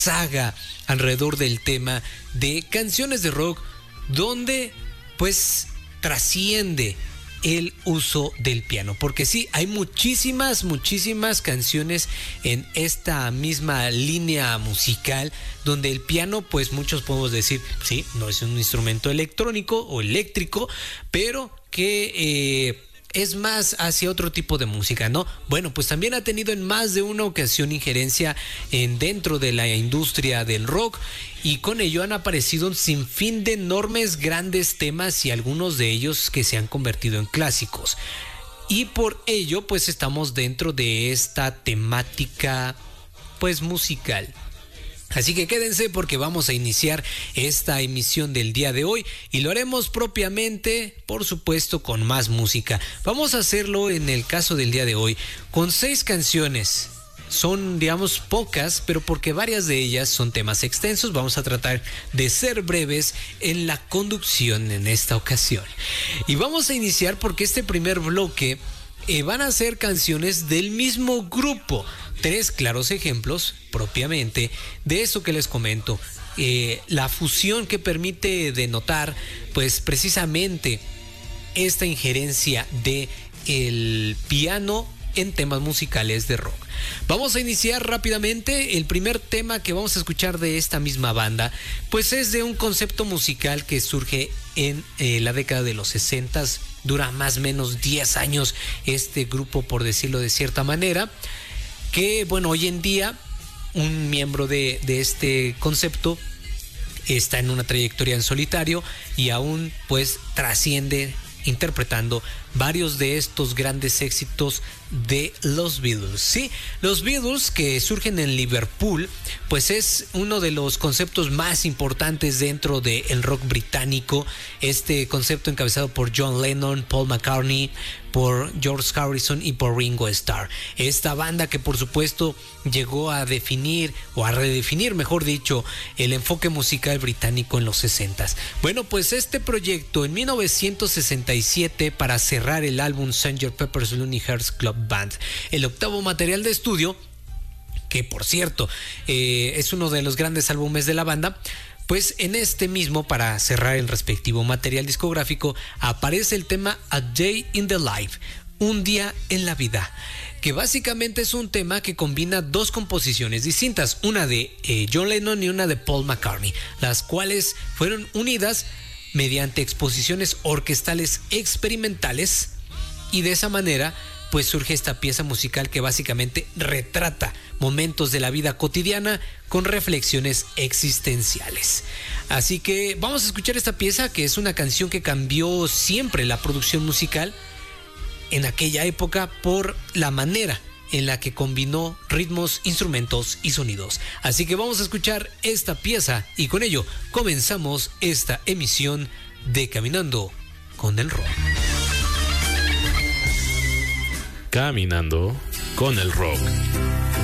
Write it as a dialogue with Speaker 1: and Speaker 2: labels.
Speaker 1: saga alrededor del tema de canciones de rock donde pues trasciende el uso del piano, porque sí, hay muchísimas canciones en esta misma línea musical donde el piano, pues muchos podemos decir, sí, no es un instrumento electrónico o eléctrico, pero que es más hacia otro tipo de música, ¿no? Bueno, pues también ha tenido en más de una ocasión injerencia dentro de la industria del rock, y con ello han aparecido un sinfín de enormes grandes temas y algunos de ellos que se han convertido en clásicos. Y por ello, pues estamos dentro de esta temática, pues musical. Así que quédense porque vamos a iniciar esta emisión del día de hoy y lo haremos propiamente, por supuesto, con más música. Vamos a hacerlo en el caso del día de hoy con 6 canciones. Son, digamos, pocas, pero porque varias de ellas son temas extensos, vamos a tratar de ser breves en la conducción en esta ocasión. Y vamos a iniciar porque este primer bloque van a ser canciones del mismo grupo. 3 claros ejemplos propiamente de eso que les comento, la fusión que permite denotar pues precisamente esta injerencia de el piano en temas musicales de rock. Vamos a iniciar rápidamente. El primer tema que vamos a escuchar de esta misma banda pues es de un concepto musical que surge en la década de los 60. Dura más o menos 10 años este grupo, por decirlo de cierta manera, que bueno, hoy en día un miembro de este concepto está en una trayectoria en solitario y aún pues trasciende interpretando varios de estos grandes éxitos de los Beatles. Sí, los Beatles, que surgen en Liverpool, pues es uno de los conceptos más importantes dentro del rock británico. Este concepto encabezado por John Lennon, Paul McCartney, por George Harrison y por Ringo Starr. Esta banda que por supuesto llegó a definir o a redefinir, mejor dicho, el enfoque musical británico en los 60. Bueno, pues este proyecto en 1967, para cerrar el álbum Sgt. Pepper's Lonely Hearts Club Band, el octavo material de estudio, que por cierto es uno de los grandes álbumes de la banda, pues en este mismo, para cerrar el respectivo material discográfico, aparece el tema A Day in the Life, un día en la vida, que básicamente es un tema que combina 2 composiciones distintas, una de John Lennon y una de Paul McCartney, las cuales fueron unidas mediante exposiciones orquestales experimentales, y de esa manera pues surge esta pieza musical que básicamente retrata momentos de la vida cotidiana con reflexiones existenciales. Así que vamos a escuchar esta pieza, que es una canción que cambió siempre la producción musical en aquella época por la manera en la que combinó ritmos, instrumentos y sonidos. Así que vamos a escuchar esta pieza y con ello comenzamos esta emisión de Caminando con el Rock.
Speaker 2: Caminando con el Rock.